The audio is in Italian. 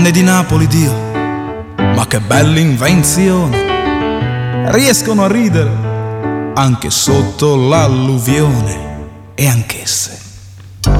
Di Napoli, Dio, ma che bella invenzione! Riescono a ridere anche sotto l'alluvione e anch'esse